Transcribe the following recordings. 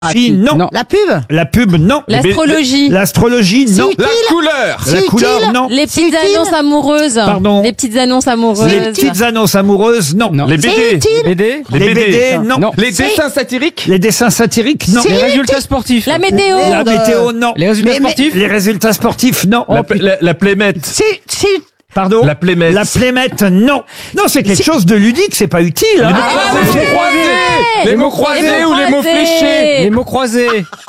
Non. La pub? La pub, non. L'astrologie. L'astrologie, non. utile. La couleur. La couleur, non. Les petites utile. annonces amoureuses. Pardon. Les petites annonces amoureuses. Les petites annonces amoureuses, non. Les BD. C'est utile. BD. Les BD, non. Non. Les dessins satiriques. Les dessins satiriques, non. Les résultats sportifs. La météo. La météo, non. Les résultats Mais- sportifs. Les résultats sportifs, non. La plémette. C'est Pardon. La plémette. La plémette, non. Non, c'est quelque chose de ludique, c'est pas utile. Hein. Les mots croisés. Les mots croisés ou les mots fléchés. Les mots croisés.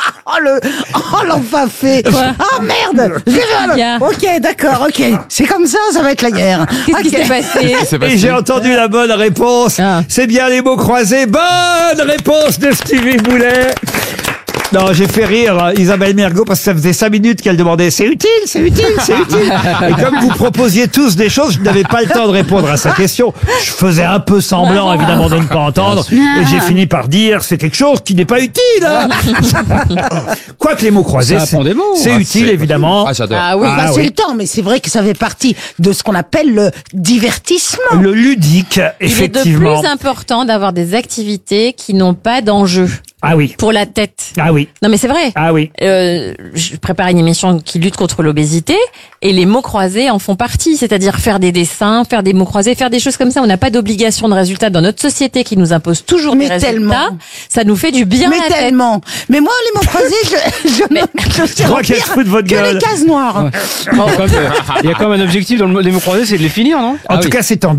l'enfant fait. Oh merde. Je vais- Bien. Ok, d'accord, ok. C'est comme ça va être la guerre. Qu'est-ce qui Ok. s'est passé? C'est Et passé. j'ai entendu la bonne réponse. Ah. C'est bien les mots croisés. Bonne réponse de Stevie Boulet. Non, j'ai fait rire Isabelle Mergo parce que ça faisait 5 minutes qu'elle demandait c'est utile, c'est utile, c'est utile. Et comme vous proposiez tous des choses, je n'avais pas le temps de répondre à sa question. Je faisais un peu semblant évidemment de ne pas entendre et j'ai fini par dire c'est quelque chose qui n'est pas utile. Hein. Quoique les mots croisés, Ça apprend des mots. c'est utile évidemment. Ah, j'adore. Ah oui. Bah, c'est le temps, mais c'est vrai que ça fait partie de ce qu'on appelle le divertissement. Le ludique, Il est de effectivement. plus important d'avoir des activités qui n'ont pas d'enjeu Ah oui, pour la tête. ah oui, Non mais c'est vrai. ah oui. Je prépare une émission qui lutte contre l'obésité et les mots croisés en font partie, c'est-à-dire faire des dessins, faire des mots croisés, faire des choses comme ça. On n'a pas d'obligation de résultat dans notre société qui nous impose toujours Mais des résultats. tellement. Ça nous fait du bien Mais à la tête. tellement. Mais moi, les mots croisés, je sais crois qu'elle se fout de votre que gueule. les cases noires. Il y a quand même un objectif dans les mots croisés, c'est de les finir, non? En tout cas, c'est en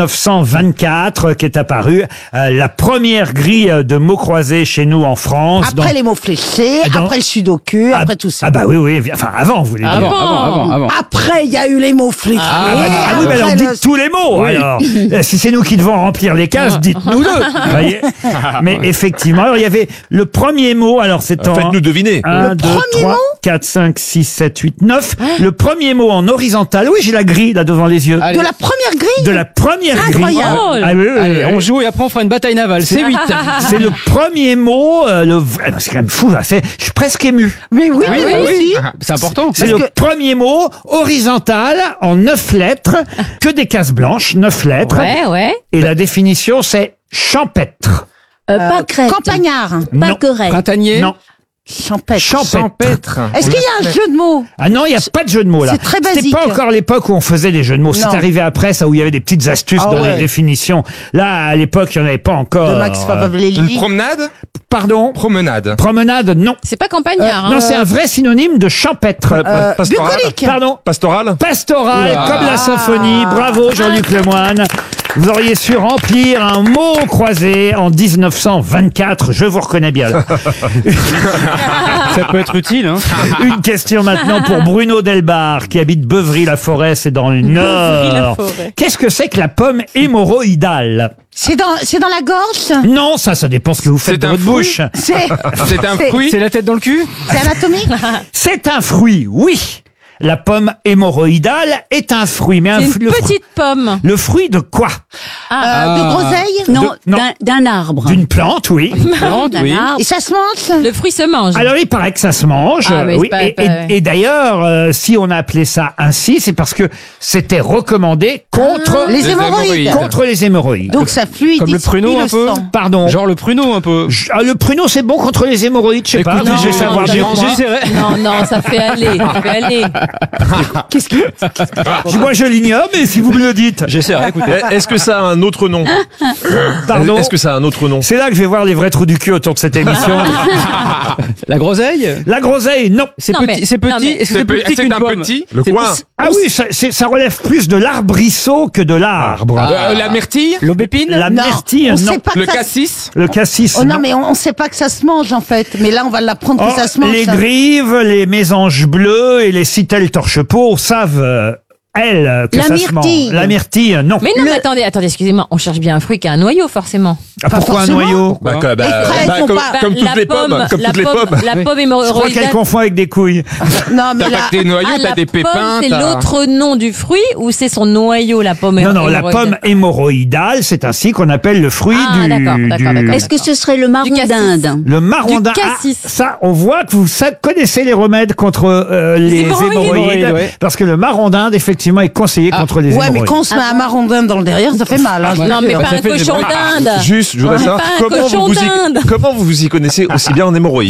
1924 qu'est apparue la première grille de mots croisés chez nous en France. Après les mots fléchés, Dans- après le sudoku, après tout ça. Ah bah oui, oui, enfin avant, vous voulez dire. Avant. Après, il y a eu les mots fléchés. Ah oui, mais alors Après, dites tous les mots. Alors, si c'est nous qui devons remplir les cases, dites-nous-le. Voyez. Mais effectivement, alors, il y avait le premier mot. Alors c'est en Faites-nous deviner. 1, 2, premier 3, mot 4, 5, 6, 7, 8, 9. Le premier mot en horizontal. Oui, j'ai la grille là devant les yeux. Allez. De la première grille. De la première grille. Incroyable. Ah oui, oui, Allez, oui. on joue et après on fera une bataille navale. C'est 8. C'est le premier mot. C'est quand même fou. Là. Je suis presque ému. Mais oui, mais oui, moi aussi. C'est important. C'est Parce le premier mot horizontal en 9 lettres, que des cases blanches, 9 lettres. Ouais. Et la définition, c'est champêtre. Pâquerette. Campagnard. Non. Printanier. Non. Champêtre. Champêtre. Est-ce qu'il y a un jeu de mots? Ah non, il n'y a pas de jeu de mots là. C'est très C'était basique. pas encore l'époque où on faisait des jeux de mots. C'est Non. arrivé après ça où il y avait des petites astuces Ah dans ouais. les définitions. Là, à l'époque, il n'y en avait pas encore. De Max Une Favalelli. promenade. Pardon. Promenade. Promenade, non. C'est pas campagnard. Non, hein. c'est un vrai synonyme de champêtre. Pastoral. Bucolique. Pardon. Pastoral. Pastoral, Oula. comme la symphonie. Bravo, Jean-Luc Lemoyne. Vous auriez su remplir un mot croisé en 1924. Je vous reconnais bien. Là. Ça peut être utile, hein. Une question maintenant pour Bruno Delbar, qui habite Beuvry-la-Forêt, c'est dans le Nord. Beuvry-la-Forêt. Qu'est-ce que c'est que la pomme hémorroïdale? C'est dans la gorge? Non, ça dépend ce que vous faites C'est de un votre fruit bouche. C'est un fruit. C'est la tête dans le cul. C'est anatomique? C'est un fruit, oui. La pomme hémorroïdale est un fruit, mais C'est une petite pomme. le fruit de quoi? De groseille? Non, d'un arbre. d'une plante, oui. Plante, oui. Et ça se mange? Le fruit se mange. Alors il paraît que ça se mange, Ah, mais oui. c'est pas- Et d'ailleurs, si on a appelé ça ainsi, c'est parce que c'était recommandé contre Les hémorroïdes. contre les hémorroïdes. Donc ça fluidifie Comme le pruneau un peu. sang. Pardon. Genre le pruneau un peu. Le pruneau, c'est bon contre les hémorroïdes, je sais pas. Écoutez, Je vais savoir mieux que moi. j'essaierai. Non, ça fait aller. Ça fait aller. Moi, je l'ignore, mais si vous me le dites. J'essaierai, écoutez. Est-ce que ça a un autre nom? Pardon. Est-ce que ça a un autre nom? C'est là que je vais voir les vrais trous du cul autour de cette émission. La groseille. La groseille, non. C'est Non, petit. mais- C'est non, petit. mais- Est-ce que c'est plus petit C'est qu'une un pomme? petit. Le C'est- coin. Ah oui, ça relève plus de l'arbrisseau que de l'arbre. La myrtille. L'aubépine. La Non, myrtille, on non. sait pas Le que ça... cassis. Le cassis, Oh non, mais on sait pas que ça se mange en fait. Mais là, on va l'apprendre Oh, que ça se mange. les ça. grives, les mésanges bleus et les citelles torche-peau savent, elles, que La ça se mange. myrtille. La myrtille, non. Mais non, mais attendez, excusez-moi. On cherche bien un fruit qui a un noyau, forcément. Ah, pourquoi un forcément. noyau? Bah, fraises sont comme, pas- comme toutes la les pommes. Comme la toutes les pommes. La pomme Je crois qu'elle hémorroïdale. confond avec des couilles. Non, mais T'as là... pas que des noyaux, t'as la des pépins. pomme, c'est t'as- l'autre nom du fruit ou c'est son noyau, la pomme Non, non, la hémorroïdale pomme hémorroïdale, c'est ainsi qu'on appelle le fruit Ah, d'accord. Est-ce que ce serait le marron cassis. d'Inde? Le marron Du d'Inde. cassis. Ça, on voit que vous connaissez les remèdes contre les hémorroïdes. hémorroïdes. Ouais. Parce que le marron d'Inde, effectivement, est conseillé contre les Ouais, hémorroïdes. mais quand on se met un marron d'Inde dans le derrière, ça fait mal. Hein, je Non, te mais jure. pas un cochon d'Inde. Juste, je voudrais Pas savoir un cochon d'Inde. comment vous y connaissez aussi bien en hémorroïdes.